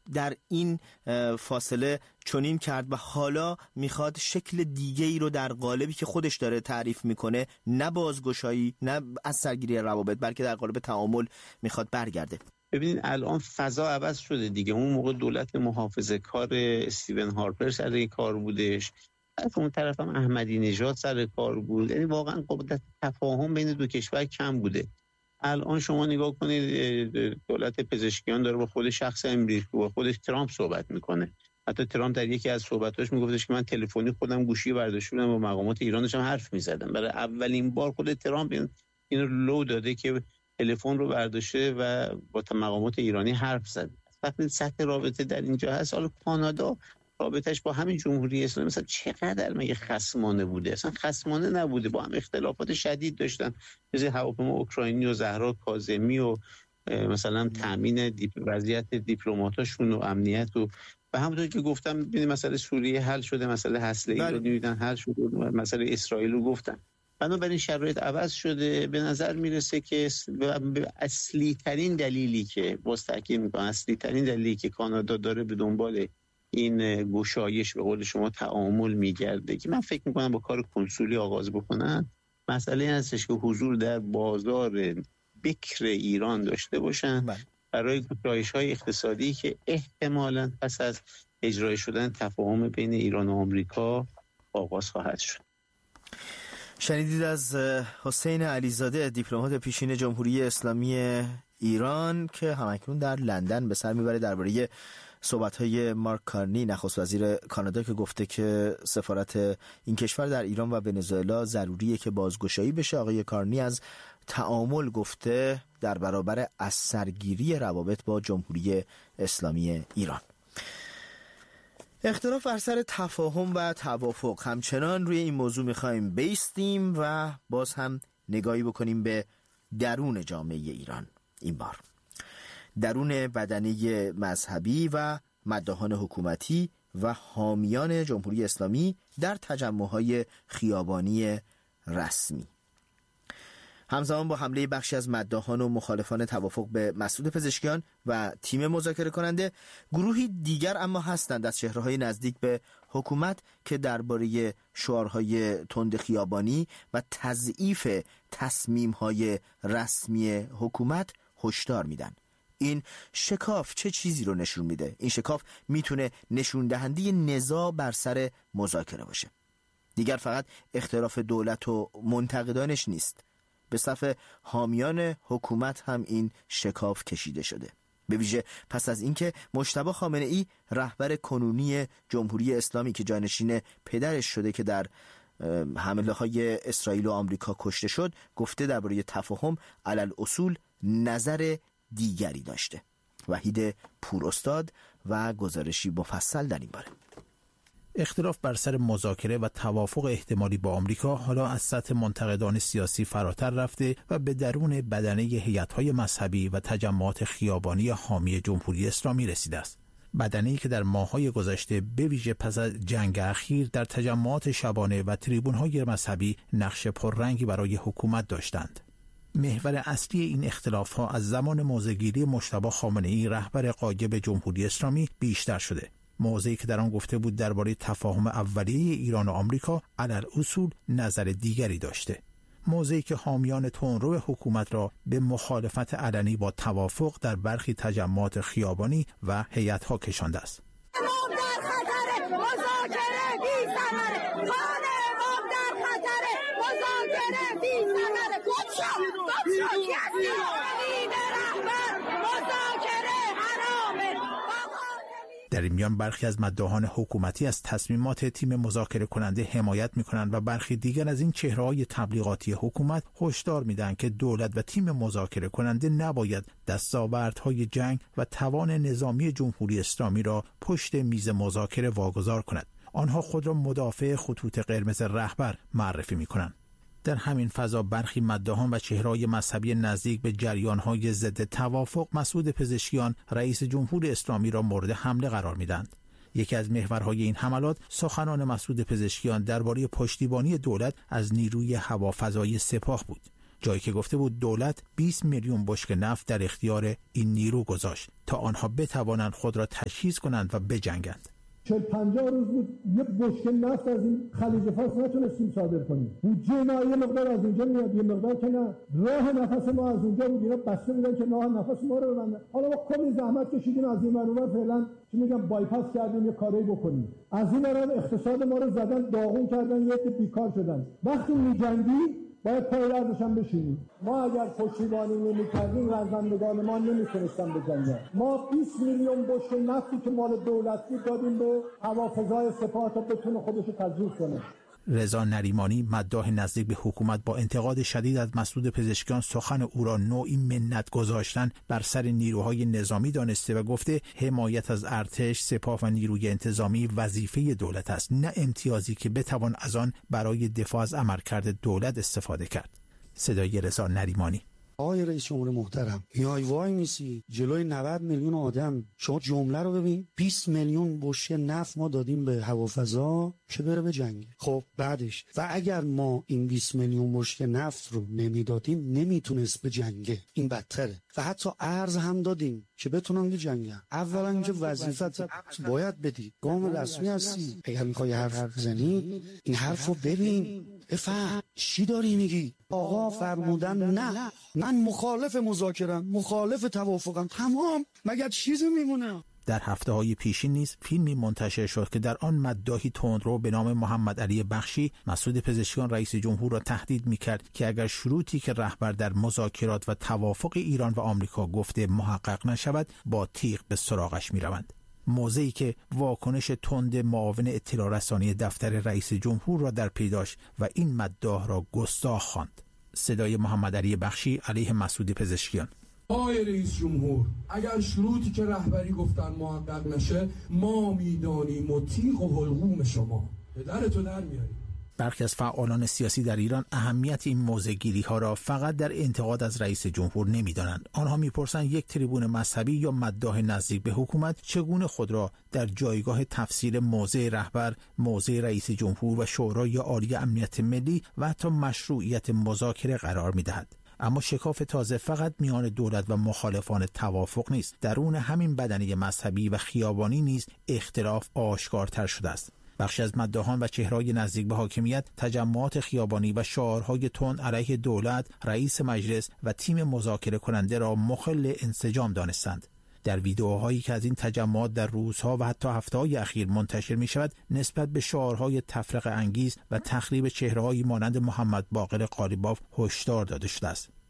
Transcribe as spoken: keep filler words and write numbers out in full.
در این فاصله چنین کرد و حالا میخواد شکل دیگه ای رو در قالبی که خودش داره تعریف میکنه، نه بازگشایی، نه از سرگیری روابط، بلکه در قالب تعامل میخواد برگرده. ببینید الان فضا عوض شده دیگه. اون موقع دولت محافظه کار استیون هارپر سر کار بودش، از اون طرف هم احمدی نژاد سر کار بود. یعنی واقعا قدرت تفاهم بین دو کشور کم بوده. الان شما نگاه کنید دولت پزشکیان داره با خود شخص امریکا و خودش ترامپ صحبت میکنه. حتی ترامپ در یکی از صحبتاش میگفتش که من تلفنی خودم گوشی برداشتم و مقامات ایران داشتم حرف میزدم. برای اولین بار خود ترامپ این رو لو داده که تلفن رو برداشته و با مقامات ایرانی حرف زد. وقتی سطح رابطه در اینجا هست، حالا کانادا رابطش با همین جمهوری اسلامی مثلا چقدر مگه خصمانه بوده؟ اصلا خصمانه نبوده، با هم اختلافات شدید داشتن، مثل هواپیما اوکراینی و زهرا کاظمی و مثلا تامین دیپ وضعیت دیپلماتاشون و امنیت و و همونطور که گفتم ببینید مسئله سوریه حل شده، مسئله هسته‌ای رو دیدن حل شده، مسئله اسرائیل رو گفتن. بنابراین شرایط عوض شده. به نظر میرسه که اصلی ترین دلیلی که باز تاکید میکنم اصلی ترین دلیلی که کانادا داره به دنبال این گشایش به قول شما تعامل میگرده که من فکر میکنم با کار کنسولی آغاز بکنن، مسئله هستش که حضور در بازار بکر ایران داشته باشن بله. برای گشایش‌های اقتصادی که احتمالاً پس از اجرای شدن تفاهم بین ایران و آمریکا آغاز خواهد شد. شنیدید از حسین علیزاده، دیپلمات پیشین جمهوری اسلامی ایران که همکنون در لندن به سر میبره، درباره صحبت‌های مارک کارنی نخست وزیر کانادا که گفته که سفارت این کشور در ایران و ونزوئلا ضروریه که بازگشایی بشه. آقای کارنی از تعامل گفته در برابر از سرگیری روابط با جمهوری اسلامی ایران. اختلاف بر سر تفاهم و توافق، همچنان روی این موضوع میخوایم بیستیم و باز هم نگاهی بکنیم به درون جامعه ایران. این بار درون بدنه مذهبی و مداحان حکومتی و حامیان جمهوری اسلامی در تجمع‌های خیابانی رسمی. همزمان با حمله بخشی از مداحان و مخالفان توافق به مسعود پزشکیان و تیم مذاکره کننده، گروهی دیگر اما هستند از چهره‌های نزدیک به حکومت که درباره شعارهای تند خیابانی و تضعیف تصمیم‌های رسمی حکومت هشدار میدن. این شکاف چه چیزی رو نشون میده؟ این شکاف میتونه نشون دهنده نزاع بر سر مذاکره باشه. دیگر فقط اختلاف دولت و منتقدانش نیست، به صف حامیان حکومت هم این شکاف کشیده شده، به ویژه پس از اینکه مجتبی خامنه‌ای رهبر کنونی جمهوری اسلامی که جانشین پدرش شده که در حمله های اسرائیل و آمریکا کشته شد، گفته درباره تفاهم علل اصول نظر دیگری داشته. وحید پوراستاد و گزارشی مفصل در این باره. اختلاف بر سر مذاکره و توافق احتمالی با آمریکا حالا از سطح منتقدان سیاسی فراتر رفته و به درون بدنه هیئت‌های مذهبی و تجمعات خیابانی حامی جمهوری اسلامی رسیده است. بدنه‌ای که در ماه‌های گذشته به ویژه پس از جنگ اخیر در تجمعات شبانه و تریبون‌های مذهبی نقش پررنگی برای حکومت داشتند. محور اصلی این اختلاف‌ها از زمان موضع‌گیری مجتبی خامنه‌ای رهبر غایب جمهوری اسلامی بیشتر شده. موضعی که در آن گفته بود درباره تفاهم اولیه ایران و آمریکا علل اصول نظر دیگری داشته. موضعی که حامیان تندرو حکومت را به مخالفت علنی با توافق در برخی تجمعات خیابانی و هیئت‌ها کشانده است. امام در خطر، مذاکره بی ثمره. خان امام در خطر، مذاکره بی ثمره. گفتم گفتم یعنی رهبر مذاکره حرامه. در این میان برخی از مداحان حکومتی از تصمیمات تیم مذاکره کننده حمایت می‌کنند و برخی دیگر از این چهره‌های تبلیغاتی حکومت هشدار می‌دهند که دولت و تیم مذاکره کننده نباید دستاوردهای جنگ و توان نظامی جمهوری اسلامی را پشت میز مذاکره واگذار کند. آنها خود را مدافع خطوط قرمز رهبر معرفی می‌کنند. در همین فضا برخی مداحان و چهره‌های مذهبی نزدیک به جریان‌های ضد توافق مسعود پزشکیان رئیس جمهوری اسلامی را مورد حمله قرار می‌دهند. یکی از محورهای این حملات سخنان مسعود پزشکیان درباره پشتیبانی دولت از نیروی هوافضایی سپاه بود. جایی که گفته بود دولت بیست میلیون بشکه نفت در اختیار این نیرو گذاشت تا آنها بتوانند خود را تجهیز کنند و بجنگند. چهل پنجاه روز بود یه بشکه نفت از این خلیج فارس نتونستیم صادر کنیم. بودجه ما یه مقدار از اینجا میاد، یه مقدار که نه. راه نفس ما از اونجا بود، اینا بسته بودن که راه نفس ما رو ببندن. حالا ما کلی زحمت کشیدیم از این ور فعلا چی میگم بایپاس کردیم یه کاری بکنیم. از این ور اقتصاد ما رو زدن داغون کردن، یه عده بیکار شدن. وقتی می‌جنگی باید پای لرزش هم بشینیم. ما اگر پشتیبانی نمی‌کردیم رزمندگان ما نمی‌تونستن بجنگن. ما بیست میلیون بشکه نفتی که مال دولتی دادیم به هوافضای سپاه تا بتونه خودش رو تجهیز کنه. رضا نریمانی مداح نزدیک به حکومت با انتقاد شدید از مسعود پزشکیان سخن او را نوعی منت گذاشتن بر سر نیروهای نظامی دانسته و گفته حمایت از ارتش، سپاه و نیروی انتظامی وظیفه دولت است، نه امتیازی که بتوان از آن برای دفاع از عملکرد دولت استفاده کرد. صدای رضا نریمانی. آقای رئیس جمهور محترم، میای وای میسی جلوی نود میلیون آدم، شما جمله رو ببین، بیست میلیون بشکه نفت ما دادیم به هوافضا که بره به جنگ. خب بعدش و اگر ما این بیست میلیون بشکه نفت رو نمیدادیم نمیتونست به جنگه، این بدتره. و حتی ارز هم دادیم که بتونن به جنگن. اولا که وظیفت باید بدی، گام رسمی هستی، اگر میخوای حرف بزنی این حرفو ببین بفهم چی داری میگی. آقا فرمودن نه، من مخالف مذاکرم، مخالف توافقم، تمام، مگر چیزی میمونه؟ در هفته‌های پیشین نیز فیلمی منتشر شد که در آن مداحی تندرو به نام محمد علی بخشی مسعود پزشکیان رئیس جمهور را تهدید می‌کرد که اگر شروطی که رهبر در مذاکرات و توافق ایران و آمریکا گفته محقق نشود با تیغ به سراغش می‌روند. موضعی که واکنش تند معاون اطلاع رسانی دفتر رئیس جمهور را در پی داشت و این مداح را گستاخ خواند. صدای محمد علی بخشی علیه مسعود پزشکیان. آقای رئیس جمهور، اگر شروطی که رهبری گفتن محقق نشه ما میدانیم و تیغ و حلقوم شما پدرتو در میاریم. برخی از فعالان سیاسی در ایران اهمیت این موضع‌گیری ها را فقط در انتقاد از رئیس جمهور نمی‌دانند. آنها می‌پرسند یک تریبون مذهبی یا مداح نزدیک به حکومت چگونه خود را در جایگاه تفسیر موضع رهبر، موضع رئیس جمهور و شورای عالی امنیت ملی و حتی مشروعیت مذاکره قرار می‌دهد. اما شکاف تازه فقط میان دولت و مخالفان توافق نیست. درون همین بدنه مذهبی و خیابانی نیز اختلاف آشکارتر شده است. بخشی از مداحان و چهره‌های نزدیک به حاکمیت تجمعات خیابانی و شعارهای تند علیه دولت، رئیس مجلس و تیم مذاکره کننده را مخل انسجام دانستند. در ویدئوهایی که از این تجمعات در روزها و حتی هفته‌های اخیر منتشر می‌شود، نسبت به شعارهای تفرقه انگیز و تخریب چهره‌هایی مانند محمد باقر قالیباف هشدار داده شده است.